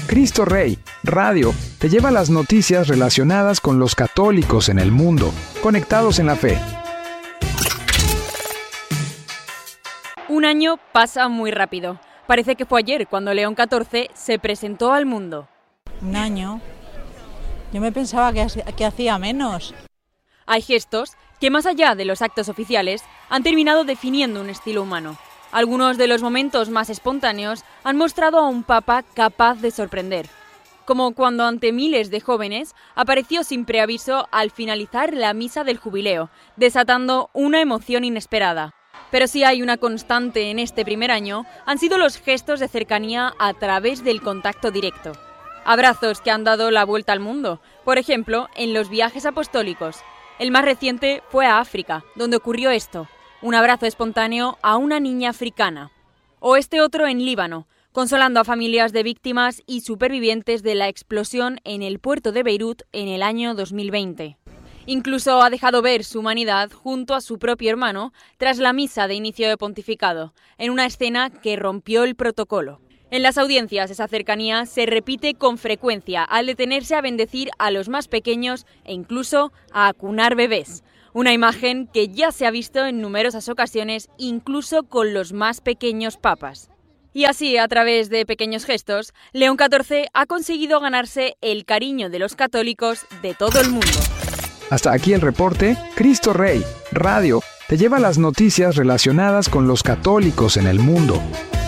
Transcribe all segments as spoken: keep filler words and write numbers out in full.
Cristo Rey Radio te lleva las noticias relacionadas con los católicos en el mundo, conectados en la fe. Un año pasa muy rápido. Parece que fue ayer cuando León catorce se presentó al mundo. Un año. Yo me pensaba que, que hacía menos. Hay gestos que, más allá de los actos oficiales, han terminado definiendo un estilo humano. Algunos de los momentos más espontáneos han mostrado a un papa capaz de sorprender. Como cuando ante miles de jóvenes apareció sin preaviso al finalizar la misa del jubileo, desatando una emoción inesperada. Pero si hay una constante en este primer año, han sido los gestos de cercanía a través del contacto directo. Abrazos que han dado la vuelta al mundo, por ejemplo, en los viajes apostólicos. El más reciente fue a África, donde ocurrió esto, un abrazo espontáneo a una niña africana. O este otro en Líbano, consolando a familias de víctimas y supervivientes de la explosión en el puerto de Beirut en el año dos mil veinte. Incluso ha dejado ver su humanidad junto a su propio hermano tras la misa de inicio de pontificado, en una escena que rompió el protocolo. En las audiencias esa cercanía se repite con frecuencia al detenerse a bendecir a los más pequeños e incluso a acunar bebés. Una imagen que ya se ha visto en numerosas ocasiones, incluso con los más pequeños papas. Y así, a través de pequeños gestos, León catorce ha conseguido ganarse el cariño de los católicos de todo el mundo. Hasta aquí el reporte. Cristo Rey Radio te lleva las noticias relacionadas con los católicos en el mundo.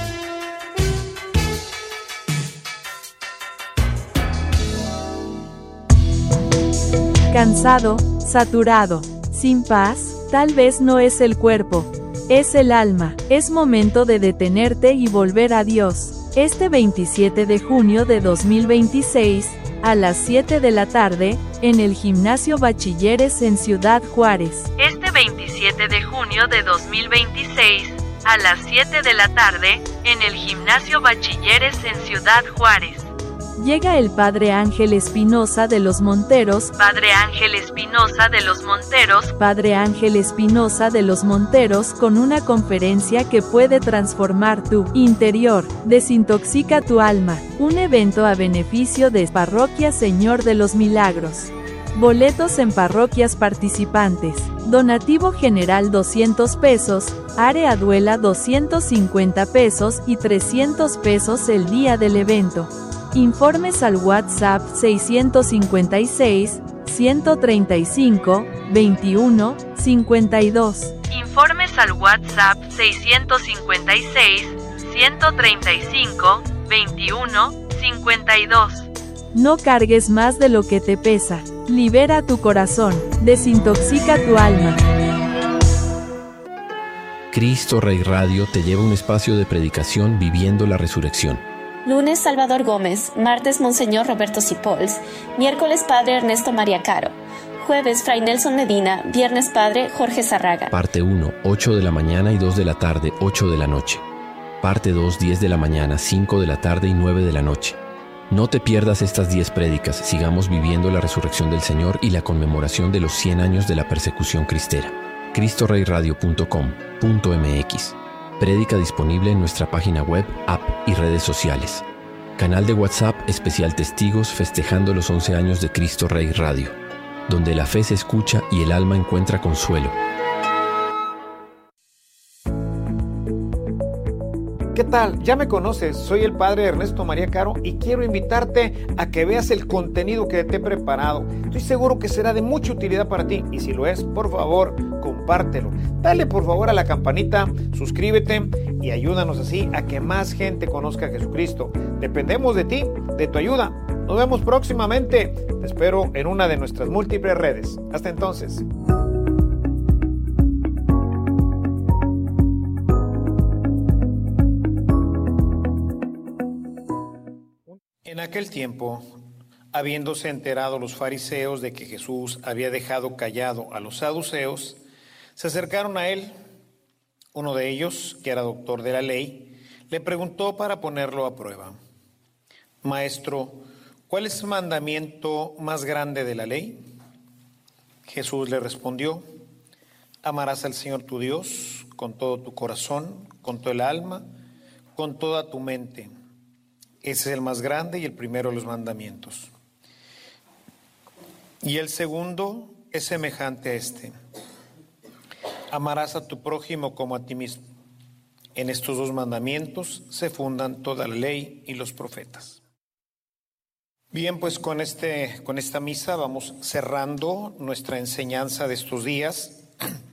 Cansado, saturado, sin paz, tal vez no es el cuerpo, es el alma. Es momento de detenerte y volver a Dios. Este veintisiete de junio de dos mil veintiséis, a las siete de la tarde, en el Gimnasio Bachilleres en Ciudad Juárez. Este veintisiete de junio de dos mil veintiséis, a las siete de la tarde, en el Gimnasio Bachilleres en Ciudad Juárez. Llega el Padre Ángel Espinosa de los Monteros, Padre Ángel Espinosa de los Monteros, Padre Ángel Espinosa de los Monteros con una conferencia que puede transformar tu interior, desintoxica tu alma, un evento a beneficio de Parroquia Señor de los Milagros. Boletos en parroquias participantes, donativo general doscientos pesos, área duela doscientos cincuenta pesos y trescientos pesos el día del evento. Informes al WhatsApp seiscientos cincuenta y seis, ciento treinta y cinco, veintiuno, cincuenta y dos. Informes al WhatsApp seiscientos cincuenta y seis, ciento treinta y cinco, veintiuno, cincuenta y dos. No cargues más de lo que te pesa. Libera tu corazón. Desintoxica tu alma. Cristo Rey Radio te lleva a un espacio de predicación viviendo la resurrección. Lunes, Salvador Gómez. Martes, Monseñor Roberto Sipols. Miércoles, Padre Ernesto María Caro. Jueves, Fray Nelson Medina. Viernes, Padre Jorge Zarraga. Parte uno, ocho de la mañana y dos de la tarde, ocho de la noche. Parte dos, diez de la mañana, cinco de la tarde y nueve de la noche. No te pierdas estas diez prédicas. Sigamos viviendo la resurrección del Señor y la conmemoración de los cien años de la persecución cristera. cristo rey radio punto com punto m x. Prédica disponible en nuestra página web, app y redes sociales. Canal de WhatsApp especial Testigos festejando los once años de Cristo Rey Radio, donde la fe se escucha y el alma encuentra consuelo. ¿Qué tal? Ya me conoces, soy el Padre Ernesto María Caro y quiero invitarte a que veas el contenido que te he preparado. Estoy seguro que será de mucha utilidad para ti y si lo es, por favor, compártelo. Dale por favor a la campanita, suscríbete y ayúdanos así a que más gente conozca a Jesucristo. Dependemos de ti, de tu ayuda. Nos vemos próximamente. Te espero en una de nuestras múltiples redes. Hasta entonces. En aquel tiempo, habiéndose enterado los fariseos de que Jesús había dejado callado a los saduceos, se acercaron a él. Uno de ellos, que era doctor de la ley, le preguntó para ponerlo a prueba: Maestro, ¿cuál es el mandamiento más grande de la ley? Jesús le respondió: Amarás al Señor tu Dios con todo tu corazón, con todo el alma, con toda tu mente. Ese es el más grande y el primero de los mandamientos. Y el segundo es semejante a este: amarás a tu prójimo como a ti mismo. En estos dos mandamientos se fundan toda la ley y los profetas. Bien, pues con, este, con esta misa vamos cerrando nuestra enseñanza de estos días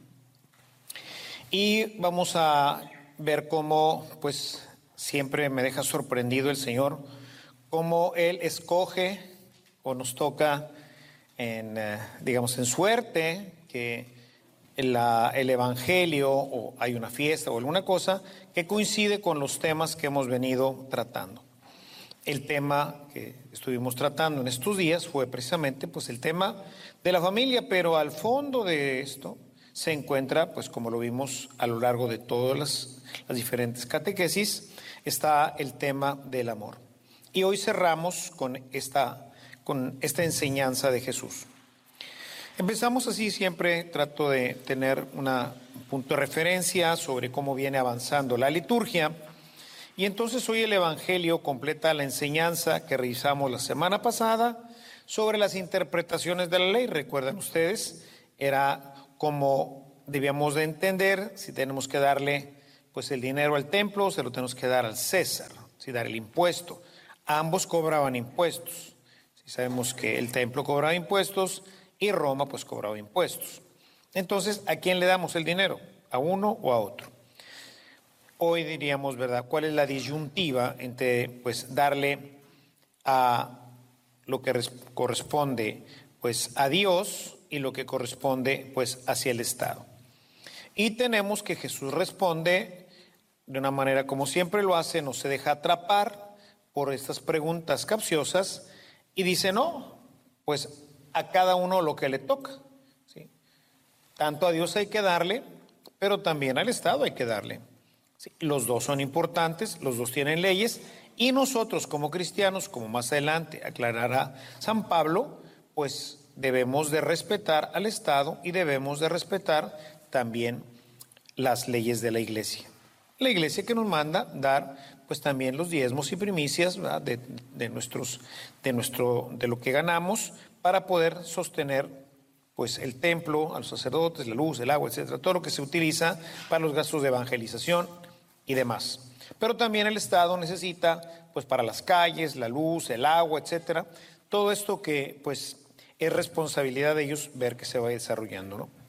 y vamos a ver cómo, pues siempre me deja sorprendido el Señor, cómo Él escoge o nos toca en, eh, digamos, en suerte que La, el Evangelio, o hay una fiesta o alguna cosa que coincide con los temas que hemos venido tratando. El tema que estuvimos tratando en estos días fue precisamente pues el tema de la familia, pero al fondo de esto se encuentra, pues como lo vimos a lo largo de todas las, las diferentes catequesis, está el tema del amor. Y hoy cerramos con esta, con esta enseñanza de Jesús. Empezamos así, siempre trato de tener una, un punto de referencia sobre cómo viene avanzando la liturgia. Y entonces hoy el Evangelio completa la enseñanza que revisamos la semana pasada sobre las interpretaciones de la ley. Recuerdan ustedes, era como debíamos de entender si tenemos que darle pues el dinero al templo, se lo tenemos que dar al César, si dar el impuesto. Ambos cobraban impuestos. Si sabemos que el templo cobraba impuestos y Roma pues cobraba impuestos. Entonces, ¿a quién le damos el dinero? ¿A uno o a otro? Hoy diríamos, ¿verdad?, ¿cuál es la disyuntiva entre pues darle a lo que res- corresponde pues a Dios y lo que corresponde pues hacia el Estado? Y tenemos que Jesús responde de una manera como siempre lo hace, no se deja atrapar por estas preguntas capciosas y dice, no, pues a cada uno lo que le toca, ¿sí? Tanto a Dios hay que darle, pero también al Estado hay que darle, ¿sí? Los dos son importantes, los dos tienen leyes, y nosotros como cristianos, como más adelante aclarará San Pablo, pues debemos de respetar al Estado y debemos de respetar también las leyes de la Iglesia. La Iglesia que nos manda dar pues también los diezmos y primicias, ¿verdad?, de, de, nuestros, de, nuestro, de lo que ganamos para poder sostener pues el templo, a los sacerdotes, la luz, el agua, etcétera, todo lo que se utiliza para los gastos de evangelización y demás. Pero también el Estado necesita pues para las calles, la luz, el agua, etcétera, todo esto que pues es responsabilidad de ellos ver que se va desarrollando, ¿no?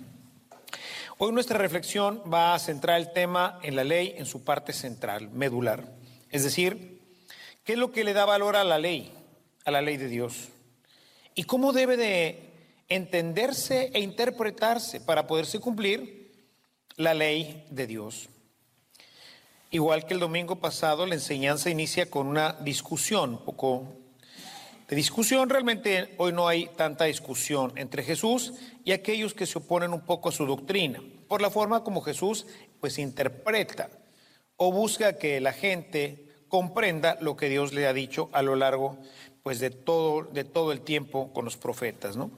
Hoy nuestra reflexión va a centrar el tema en la ley en su parte central, medular. Es decir, ¿qué es lo que le da valor a la ley, a la ley de Dios? ¿Y cómo debe de entenderse e interpretarse para poderse cumplir la ley de Dios? Igual que el domingo pasado, la enseñanza inicia con una discusión, un poco de discusión. Realmente hoy no hay tanta discusión entre Jesús y aquellos que se oponen un poco a su doctrina, por la forma como Jesús pues interpreta o busca que la gente comprenda lo que Dios le ha dicho a lo largo pues de todo, de todo el tiempo con los profetas, ¿no?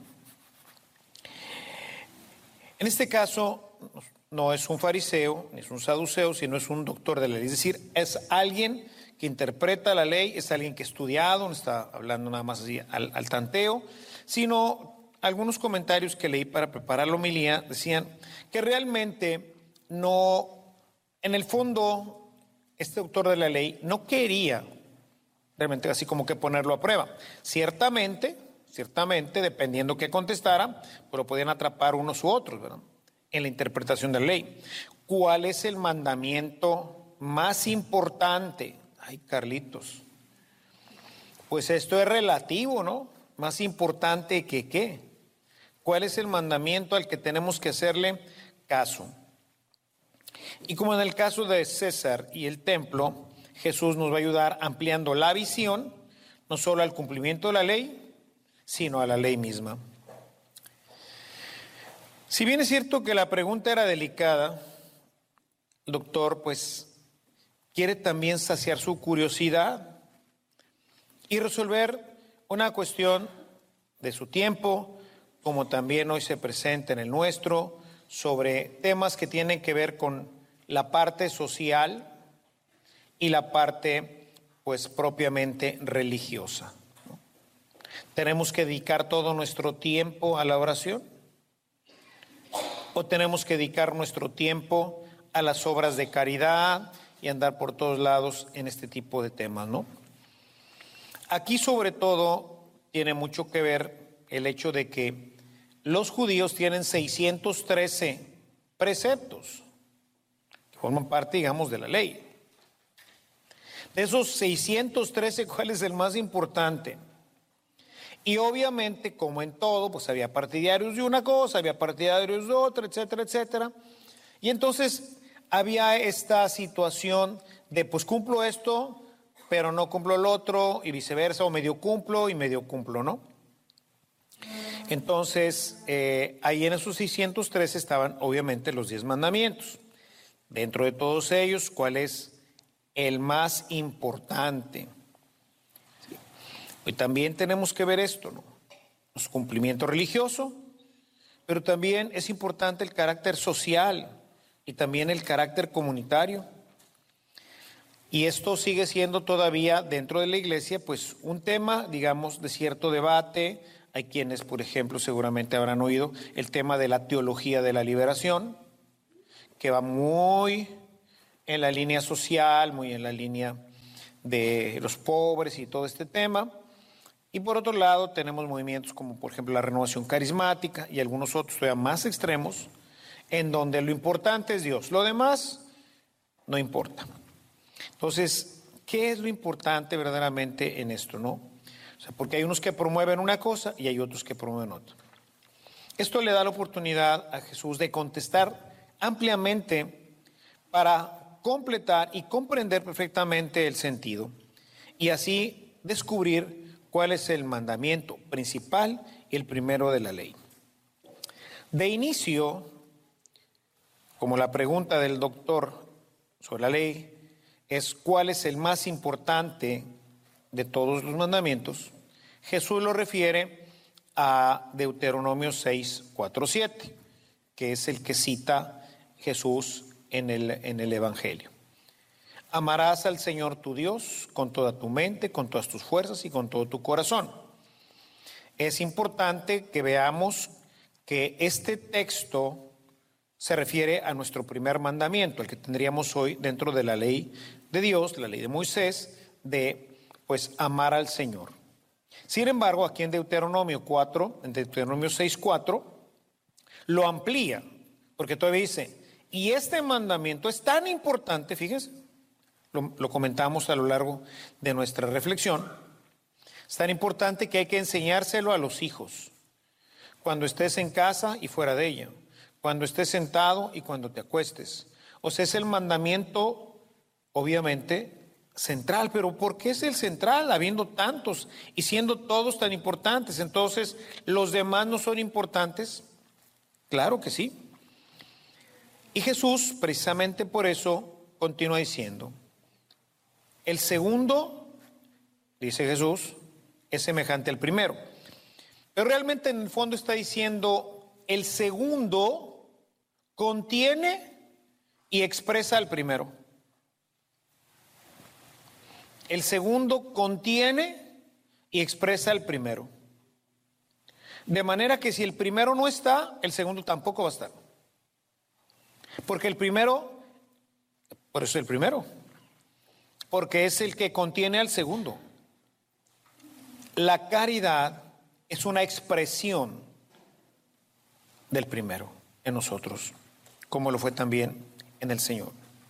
En este caso no es un fariseo, ni es un saduceo, sino es un doctor de la ley, es decir, es alguien que interpreta la ley, es alguien que ha estudiado, no está hablando nada más así al, al tanteo, sino algunos comentarios que leí para preparar la homilía decían que realmente no, en el fondo, este autor de la ley no quería realmente así como que ponerlo a prueba. Ciertamente, ciertamente, dependiendo qué contestara, pero podían atrapar unos u otros, ¿verdad?, en la interpretación de la ley. ¿Cuál es el mandamiento más importante? Ay, Carlitos, pues esto es relativo, ¿no? Más importante que qué. ¿Cuál es el mandamiento al que tenemos que hacerle caso? Y como en el caso de César y el templo, Jesús nos va a ayudar ampliando la visión, no solo al cumplimiento de la ley, sino a la ley misma. Si bien es cierto que la pregunta era delicada, el doctor pues quiere también saciar su curiosidad y resolver una cuestión de su tiempo, como también hoy se presenta en el nuestro, sobre temas que tienen que ver con la parte social y la parte pues propiamente religiosa, ¿no? ¿Tenemos que dedicar todo nuestro tiempo a la oración? ¿O tenemos que dedicar nuestro tiempo a las obras de caridad y andar por todos lados en este tipo de temas, ¿no? Aquí sobre todo tiene mucho que ver el hecho de que los judíos tienen seiscientos trece preceptos que forman parte, digamos, de la ley. De esos seiscientos trece, ¿cuál es el más importante? Y obviamente, como en todo, pues había partidarios de una cosa, había partidarios de otra, etcétera, etcétera. Y entonces había esta situación de, pues cumplo esto, pero no cumplo el otro, y viceversa, o medio cumplo y medio cumplo, ¿no? Entonces, eh, ahí en esos seiscientos trece estaban obviamente los diez mandamientos. Dentro de todos ellos, ¿cuál es el más importante? Y también tenemos que ver esto, ¿no? Los cumplimientos religiosos, pero también es importante el carácter social y también el carácter comunitario. Y esto sigue siendo todavía dentro de la iglesia, pues un tema, digamos, de cierto debate. Hay quienes, por ejemplo, seguramente habrán oído el tema de la teología de la liberación, que va muy en la línea social, muy en la línea de los pobres y todo este tema. Y por otro lado tenemos movimientos como por ejemplo la renovación carismática y algunos otros todavía más extremos, en donde lo importante es Dios, lo demás no importa. Entonces, ¿qué es lo importante verdaderamente en esto, no? O sea, porque hay unos que promueven una cosa y hay otros que promueven otra. Esto le da la oportunidad a Jesús de contestar ampliamente para completar y comprender perfectamente el sentido y así descubrir cuál es el mandamiento principal y el primero de la ley. De inicio, como la pregunta del doctor sobre la ley es cuál es el más importante de todos los mandamientos, Jesús lo refiere a Deuteronomio seis, cuatro, siete, que es el que cita Jesús en el, en el Evangelio. Amarás al Señor tu Dios con toda tu mente, con todas tus fuerzas y con todo tu corazón. Es importante que veamos que este texto se refiere a nuestro primer mandamiento, el que tendríamos hoy dentro de la ley de Dios, la ley de Moisés, de pues amar al Señor. Sin embargo, aquí en Deuteronomio cuatro, en Deuteronomio seis, cuatro, lo amplía, porque todavía dice, y este mandamiento es tan importante, fíjense, Lo, lo comentamos a lo largo de nuestra reflexión, es tan importante que hay que enseñárselo a los hijos, cuando estés en casa y fuera de ella, cuando estés sentado y cuando te acuestes. O sea, es el mandamiento, obviamente, central, pero ¿por qué es el central, habiendo tantos y siendo todos tan importantes? Entonces, ¿los demás no son importantes? Claro que sí. Y Jesús, precisamente por eso, continúa diciendo, el segundo, dice Jesús, es semejante al primero. Pero realmente en el fondo está diciendo, el segundo contiene y expresa al primero. El segundo contiene y expresa al primero. De manera que si el primero no está, el segundo tampoco va a estar. Porque el primero, por eso el primero. Porque es el que contiene al segundo. La caridad es una expresión del primero en nosotros, como lo fue también en el Señor.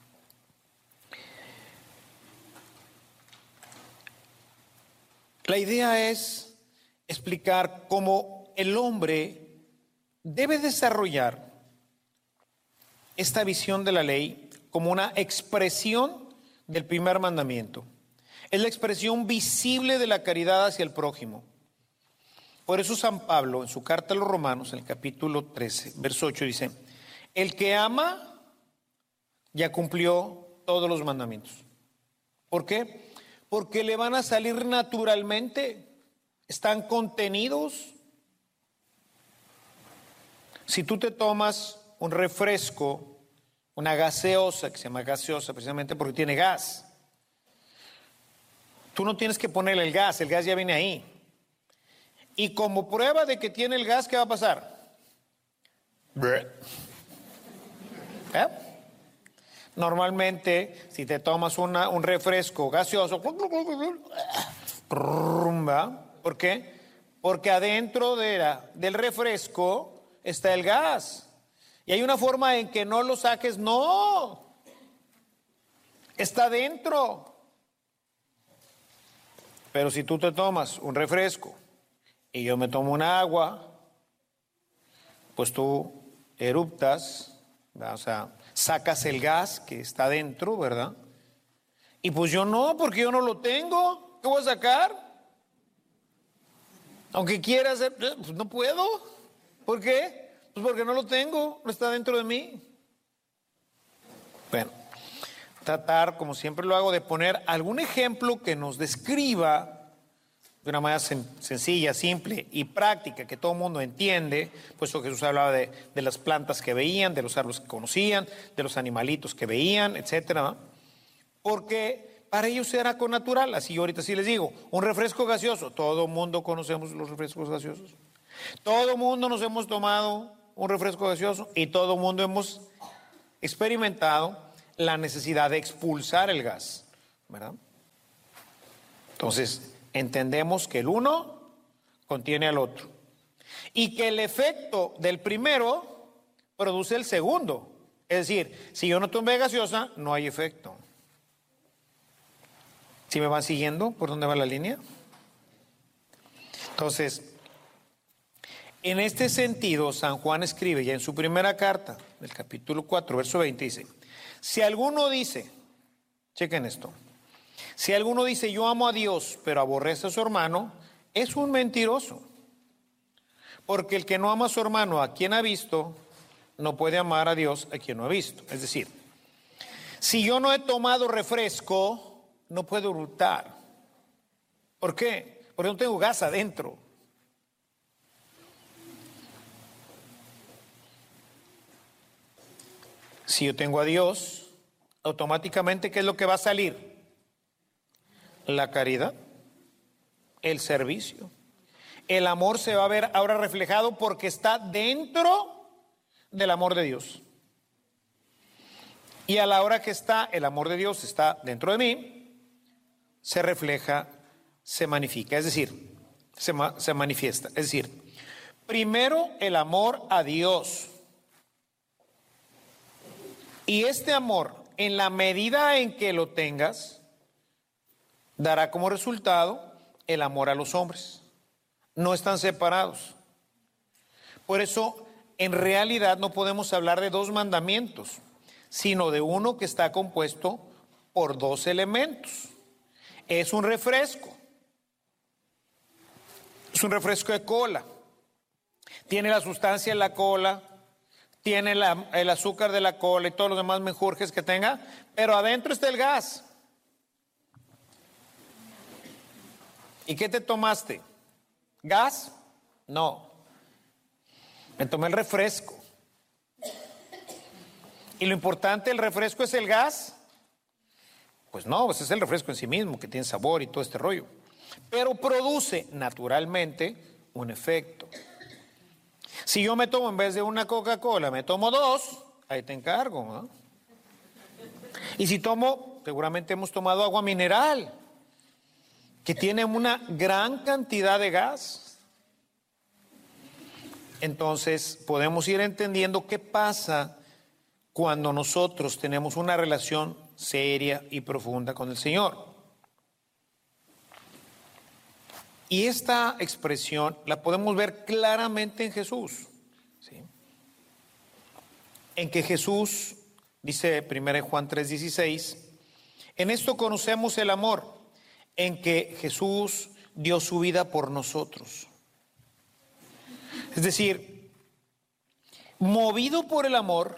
La idea es explicar cómo el hombre debe desarrollar esta visión de la ley como una expresión del primer mandamiento. Es la expresión visible de la caridad hacia el prójimo. Por eso San Pablo, en su carta a los Romanos, en el capítulo trece, verso ocho, dice, el que ama ya cumplió todos los mandamientos. ¿Por qué? Porque le van a salir naturalmente, están contenidos. Si tú te tomas un refresco, una gaseosa, que se llama gaseosa precisamente porque tiene gas, Tú no tienes que ponerle el gas, el gas ya viene ahí. Y como prueba de que tiene el gas, ¿qué va a pasar? ¿Eh? Normalmente, si te tomas una, un refresco gaseoso, ¿por qué? Porque adentro de la, del refresco está el gas. Y hay una forma en que no lo saques. No, está dentro. Pero si tú te tomas un refresco y yo me tomo un agua, pues tú eruptas, ¿verdad? O sea, sacas el gas que está dentro, ¿verdad? Y pues yo no, porque yo no lo tengo. ¿Qué voy a sacar? Aunque quiera hacer, pues no puedo. ¿Por qué? Pues porque no lo tengo, no está dentro de mí. Bueno, tratar, como siempre lo hago, de poner algún ejemplo que nos describa de una manera sen- sencilla, simple y práctica, que todo el mundo entiende, puesto que Jesús hablaba de, de las plantas que veían, de los árboles que conocían, de los animalitos que veían, etcétera. Porque para ellos era connatural. Así yo ahorita sí les digo, un refresco gaseoso, todo el mundo conocemos los refrescos gaseosos. Todo el mundo nos hemos tomado un refresco gaseoso y todo el mundo hemos experimentado la necesidad de expulsar el gas, ¿verdad? Entonces, entendemos que el uno contiene al otro y que el efecto del primero produce el segundo. Es decir, si yo no tomé gaseosa, no hay efecto. ¿Sí me van siguiendo por dónde va la línea? Entonces, en este sentido, San Juan escribe ya en su primera carta, del capítulo cuatro, verso veinte, dice: si alguno dice, chequen esto, si alguno dice yo amo a Dios, pero aborrece a su hermano, es un mentiroso. Porque el que no ama a su hermano a quien ha visto, no puede amar a Dios a quien no ha visto. Es decir, si yo no he tomado refresco, no puedo eructar. ¿Por qué? Porque no tengo gas adentro. Si yo tengo a Dios, automáticamente, ¿qué es lo que va a salir? La caridad, el servicio. El amor se va a ver ahora reflejado porque está dentro del amor de Dios. Y a la hora que está el amor de Dios está dentro de mí, se refleja, se magnifica, es decir, se, ma- se manifiesta. Es decir, primero el amor a Dios. Y este amor, en la medida en que lo tengas, dará como resultado el amor a los hombres. No están separados. Por eso, en realidad no podemos hablar de dos mandamientos, sino de uno que está compuesto por dos elementos. Es un refresco. Es un refresco de cola. Tiene la sustancia en la cola, tiene la, el azúcar de la cola y todos los demás menjurjes que tenga, pero adentro está el gas. ¿Y qué te tomaste? ¿Gas? No. Me tomé el refresco. ¿Y lo importante del refresco es el gas? Pues no, pues es el refresco en sí mismo, que tiene sabor y todo este rollo. Pero produce naturalmente un efecto. Si yo me tomo, en vez de una Coca-Cola, me tomo dos, ahí te encargo, ¿no? Y si tomo, seguramente hemos tomado agua mineral, que tiene una gran cantidad de gas. Entonces podemos ir entendiendo qué pasa cuando nosotros tenemos una relación seria y profunda con el Señor. Y esta expresión la podemos ver claramente en Jesús, ¿sí? En que Jesús, dice primera Juan tres dieciséis, en esto conocemos el amor, en que Jesús dio su vida por nosotros. Es decir, movido por el amor,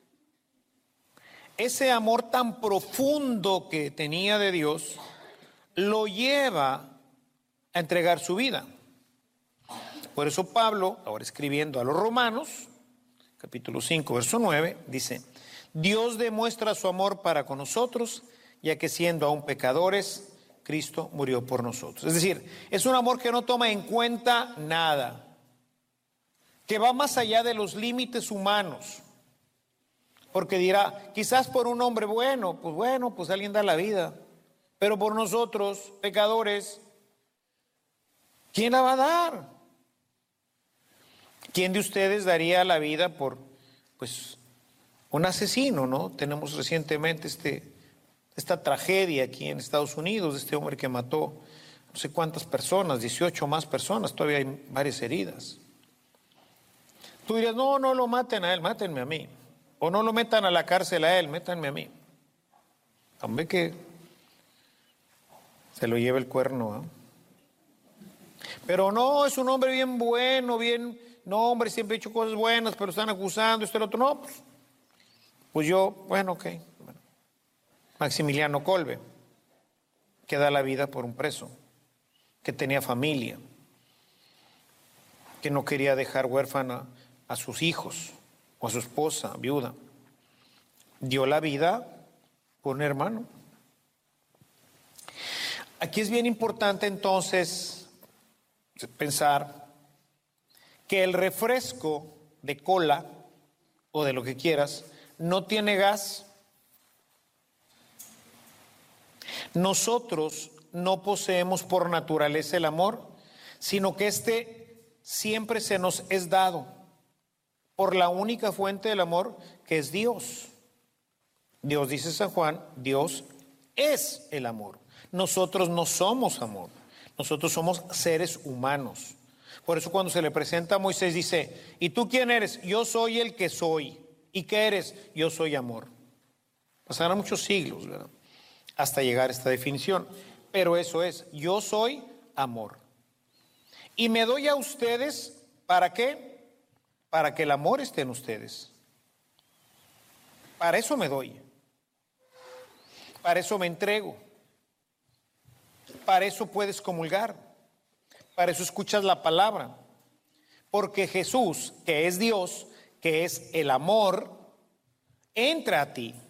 ese amor tan profundo que tenía de Dios, lo lleva a entregar su vida. Por eso Pablo, ahora escribiendo a los Romanos, capítulo cinco, verso nueve, dice: Dios demuestra su amor para con nosotros, ya que siendo aún pecadores, Cristo murió por nosotros. Es decir, es un amor que no toma en cuenta nada, que va más allá de los límites humanos. Porque dirá, quizás por un hombre bueno, pues bueno, pues alguien da la vida. Pero por nosotros, pecadores, ¿quién la va a dar? ¿Quién de ustedes daría la vida por, pues, un asesino, no? Tenemos recientemente este, esta tragedia aquí en Estados Unidos, de este hombre que mató no sé cuántas personas, dieciocho más personas, todavía hay varias heridas. Tú dirías, no, no lo maten a él, mátenme a mí. O no lo metan a la cárcel a él, métanme a mí. Hombre, que se lo lleva el cuerno, ¿eh? Pero no, es un hombre bien bueno, bien, no, hombre, siempre ha hecho cosas buenas, pero están acusando, esto y lo otro. No, pues, pues yo, bueno, ok. Bueno. Maximiliano Kolbe, que da la vida por un preso, que tenía familia, que no quería dejar huérfana a sus hijos o a su esposa, viuda. Dio la vida por un hermano. Aquí es bien importante entonces pensar que el refresco de cola o de lo que quieras no tiene gas. Nosotros no poseemos por naturaleza el amor, sino que este siempre se nos es dado por la única fuente del amor, que es Dios. Dios, dice San Juan, Dios es el amor. Nosotros no somos amor, nosotros somos seres humanos. Por eso cuando se le presenta a Moisés dice, ¿y tú quién eres? Yo soy el que soy. ¿Y qué eres? Yo soy amor. Pasarán muchos siglos, ¿verdad?, hasta llegar a esta definición. Pero eso es, yo soy amor. Y me doy a ustedes, ¿para qué? Para que el amor esté en ustedes. Para eso me doy. Para eso me entrego. Para eso puedes comulgar. Para eso escuchas la palabra. Porque Jesús, que es Dios, que es el amor, entra a ti.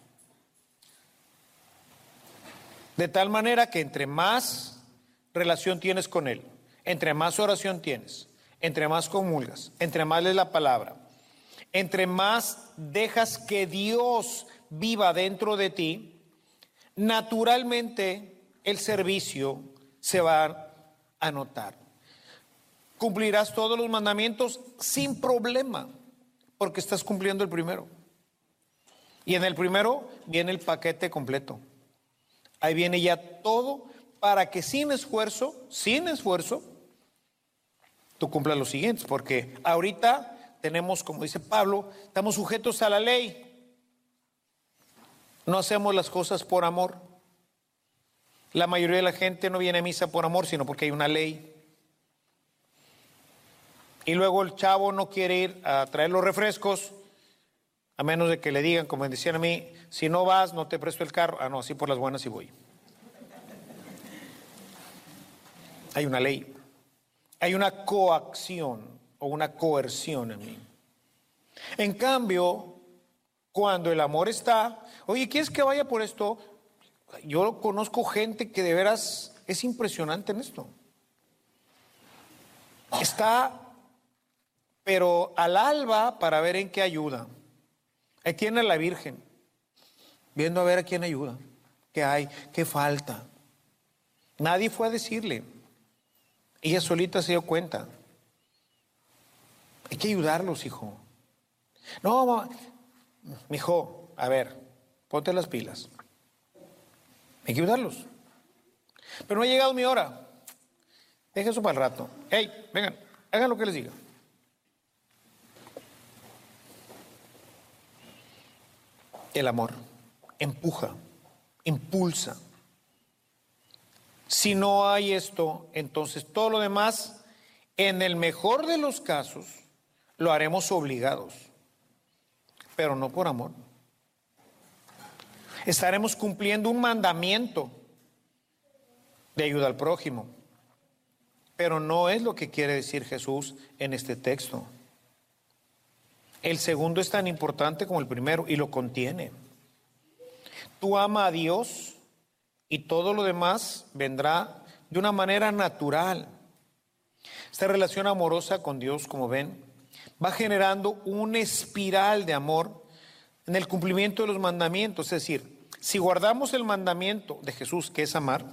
De tal manera que entre más relación tienes con Él, entre más oración tienes, entre más comulgas, entre más lees la palabra, entre más dejas que Dios viva dentro de ti, naturalmente el servicio se va a notar. Cumplirás todos los mandamientos sin problema, porque estás cumpliendo el primero. Y en el primero viene el paquete completo. Ahí viene ya todo para que sin esfuerzo, sin esfuerzo, tú cumplas los siguientes. Porque ahorita tenemos, como dice Pablo, estamos sujetos a la ley. No hacemos las cosas por amor. La mayoría de la gente no viene a misa por amor, sino porque hay una ley. Y luego el chavo no quiere ir a traer los refrescos, a menos de que le digan, como me decían a mí, si no vas, no te presto el carro. Ah, no, así por las buenas sí voy. Hay una ley. Hay una coacción o una coerción en mí. En cambio, cuando el amor está, oye, ¿quieres que vaya por esto? Yo conozco gente que de veras es impresionante en esto. Está, pero al alba para ver en qué ayuda. Ahí tiene a la Virgen, viendo a ver a quién ayuda, qué hay, qué falta. Nadie fue a decirle. Ella solita se dio cuenta. Hay que ayudarlos, hijo. No, mamá, mijo, a ver, ponte las pilas. Hay que ayudarlos. Pero no ha llegado mi hora. Deja eso para el rato. Hey, vengan, hagan lo que les diga. El amor empuja, impulsa. Si no hay esto, entonces todo lo demás, en el mejor de los casos, lo haremos obligados, pero no por amor. Estaremos cumpliendo un mandamiento de ayuda al prójimo, pero no es lo que quiere decir Jesús en este texto. El segundo es tan importante como el primero y lo contiene. Tú ama a Dios y todo lo demás vendrá de una manera natural. Esta relación amorosa con Dios, como ven, va generando una espiral de amor en el cumplimiento de los mandamientos. Es decir, si guardamos el mandamiento de Jesús, que es amar,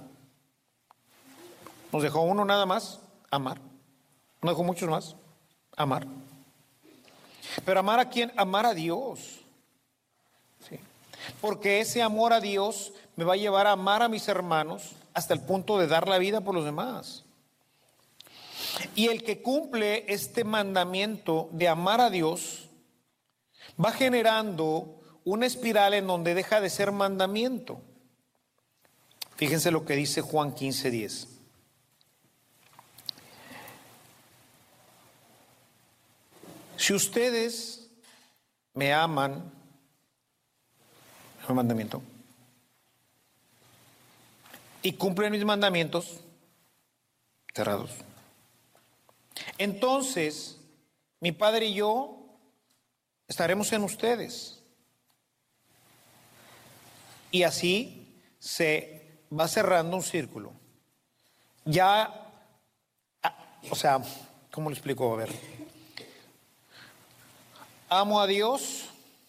nos dejó uno nada más, amar. No dejó muchos más, amar. Pero amar a quién? Amar a Dios. ¿Sí? Porque ese amor a Dios me va a llevar a amar a mis hermanos hasta el punto de dar la vida por los demás. Y el que cumple este mandamiento de amar a Dios va generando una espiral en donde deja de ser mandamiento. Fíjense lo que dice Juan quince diez. Si ustedes me aman, el mandamiento, y cumplen mis mandamientos, cerrados, entonces mi Padre y yo estaremos en ustedes. Y así se va cerrando un círculo. Ya, o sea, ¿cómo lo explico? A ver. Amo a Dios.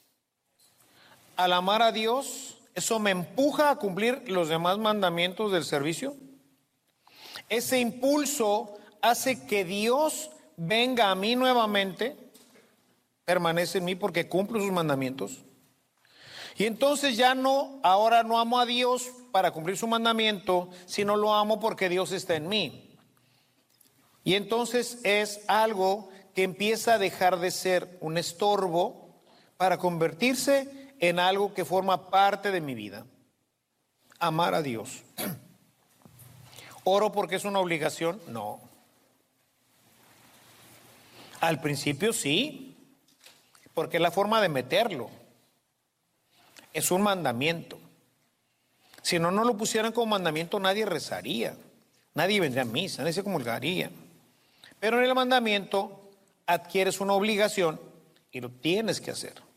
Al amar a Dios, eso me empuja a cumplir los demás mandamientos del servicio. Ese impulso hace que Dios venga a mí nuevamente, permanece en mí porque cumplo sus mandamientos. Y entonces ya no, ahora no amo a Dios para cumplir su mandamiento, sino lo amo porque Dios está en mí. Y entonces es algo que empieza a dejar de ser un estorbo para convertirse en algo que forma parte de mi vida. Amar a Dios. ¿Oro porque es una obligación? No. Al principio sí, porque es la forma de meterlo. Es un mandamiento. Si no, no lo pusieran como mandamiento, nadie rezaría. Nadie vendría a misa, nadie se comulgaría. Pero en el mandamiento adquieres una obligación y lo tienes que hacer.